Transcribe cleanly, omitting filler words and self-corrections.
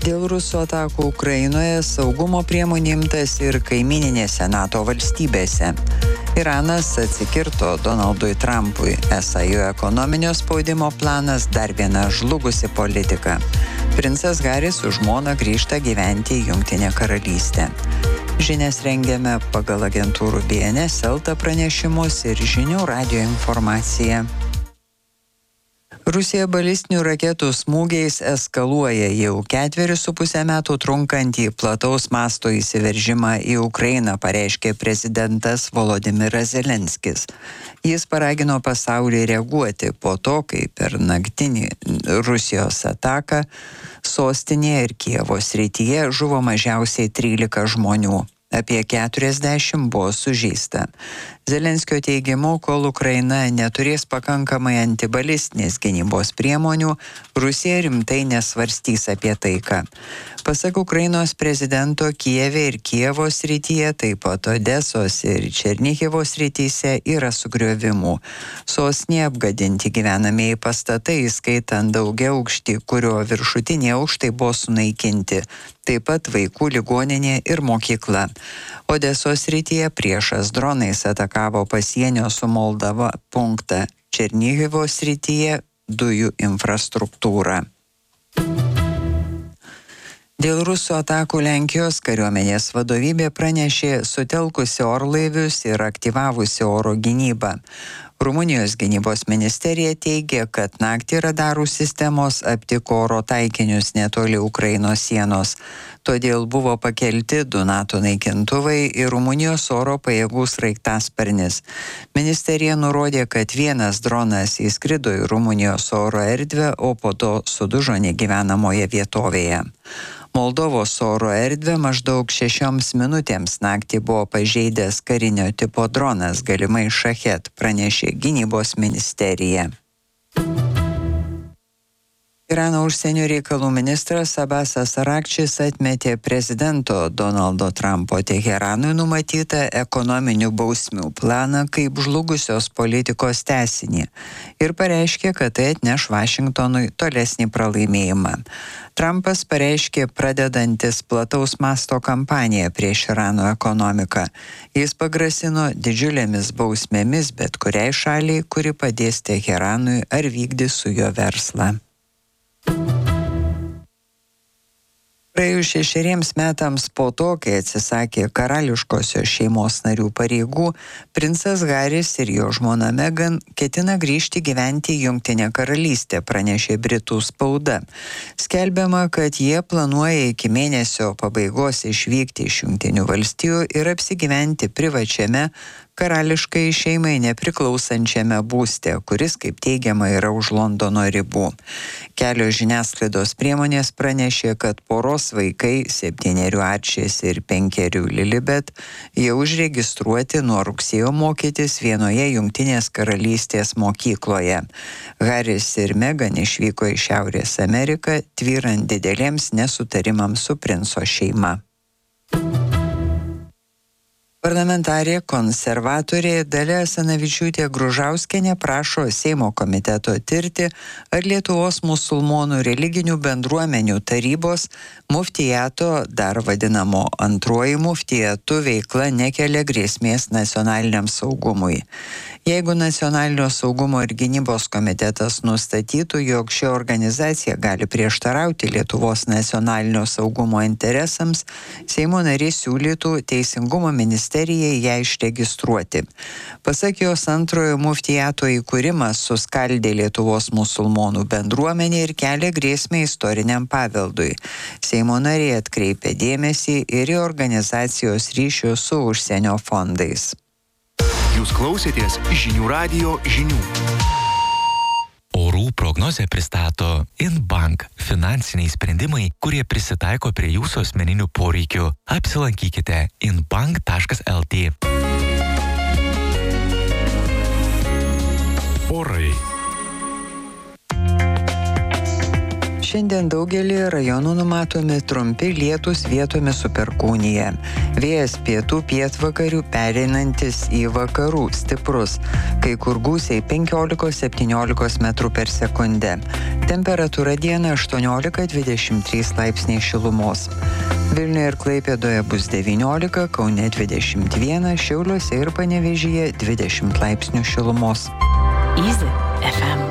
Dėl rusų atakų Ukrainoje saugumo priemonių imtas ir kaimininėse NATO valstybėse. Iranas atsikirto Donaldui Trumpui, esą jo ekonominio spaudimo planas dar viena žlugusi politika. Princas Haris su žmona grįžta gyventi į Jungtinę karalystę. Žinias rengiame pagal agentūrų BNS, Elta pranešimus ir Žinių radijo informaciją. Rusija balistinių raketų smūgiais eskaluoja jau 4,5 metų trunkantį plataus masto įsiveržimą į Ukrainą, pareiškė prezidentas Volodymyras Zelenskis. Jis paragino pasaulį reaguoti po to, kai per naktinį Rusijos ataką sostinėje ir Kijevo srityje žuvo mažiausiai 13 žmonių. Apie 40 buvo sužeista. Zelenskio teigimu, kol Ukraina neturės pakankamai antibalistinės gynybos priemonių, Rusija rimtai nesvarstys apie taiką. Pasak Ukrainos prezidento, Kijeve ir Kijevo srityje, taip pat Odesos ir Černihivo srityse yra sugriovimų. Sostinėje apgadinti gyvenamieji pastatai, įskaitant daugiaaukštį, kurio viršutiniai aukštai buvo sunaikinti. Taip pat vaikų ligoninė ir mokykla. Odesos srityje priešas dronais atakavo pasienio su Moldova punktą. Černihivo srityje dujų infrastruktūrą. Dėl rusų atakų Lenkijos kariuomenės vadovybė pranešė sutelkusi orlaivius ir aktyvavusi oro gynybą. Rumunijos gynybos ministerija teigia, kad naktį radarų sistemos aptiko oro taikinius netoli Ukrainos sienos. Todėl buvo pakelti 2 NATO naikintuvai ir Rumunijos oro pajėgų sraigtasparnis. Ministerija nurodė, kad vienas dronas įskrido į Rumunijos oro erdvę, o po to sudužo negyvenamoje vietovėje. Moldovos oro erdvę maždaug 6 minutėms naktį buvo pažeidęs karinio tipo dronas, galimai Šachet, pranešė gynybos ministerija. Irano užsienio reikalų ministras Abbasas Arakčis atmetė prezidento Donaldo Trumpo Teheranui numatytą ekonominių bausmių planą kaip žlugusios politikos tęsinį ir pareiškė, kad tai atneš Vašingtonui tolesnį pralaimėjimą. Trumpas pareiškė pradedantis plataus masto kampaniją prieš Irano ekonomiką. Jis pagrasino didžiulėmis bausmėmis bet kuriai šaliai, kuri padės Teheranui ar vykdys su jo verslą. Praėjus 6 metams po to, kai atsisakė karališkosios šeimos narių pareigų, princas Haris ir jo žmona Meghan ketina grįžti gyventi į Jungtinę karalystę, pranešė Britų spauda. Skelbiama, kad jie planuoja iki mėnesio pabaigos išvykti iš Jungtinių valstijų ir apsigyventi privačiame karališkai šeimai nepriklausančiame būste, kuris, kaip teigiama, yra už Londono ribų. Kelios žiniasklaidos priemonės pranešė, kad poros vaikai 7 Arčis ir 5 Lilibet jau užregistruoti nuo rugsėjo mokytis vienoje Jungtinės karalystės mokykloje. Haris ir Meghan išvyko į Šiaurės Ameriką, tvyrant dideliems nesutarimams su princo šeima. Parlamentarė konservatorė Dalia Asanavičiūtė-Gružauskienė prašo Seimo komiteto tirti, ar Lietuvos musulmonų religinių bendruomenių tarybos muftijato, dar vadinamo antruoju muftijatu, veikla nekelia grėsmės nacionaliniam saugumui. Jeigu Nacionalinio saugumo ir gynybos komitetas nustatytų, jog ši organizacija gali prieštarauti Lietuvos nacionalinio saugumo interesams, Seimo narys siūlytų Teisingumo ministerijai ją išregistruoti. Pasak jos, antrojo muftijato įkūrimas suskaldė Lietuvos musulmonų bendruomenę ir kelia grėsmę istoriniam paveldui. Seimo nariai atkreipė dėmesį ir į organizacijos ryšių su užsienio fondais. Jūs klausėtės Žinių radijo žinių. Orų prognozę pristato InBank – finansiniai sprendimai, kurie prisitaiko prie jūsų asmeninių poreikių. Apsilankykite inbank.lt. Orai. Šiandien daugelį rajonų numatomi trumpi lietūs, vietomis su perkūnija. Vėjas pietų pietvakarių pereinantis į vakarų stiprus, kai kur gūsiai 15-17 metrų per sekundę. Temperatūra dieną 18-23 laipsniai šilumos. Vilniuje ir Klaipėdoje bus 19, Kaune 21, Šiauliuose ir Panevėžyje 20 laipsnių šilumos. Easy FM.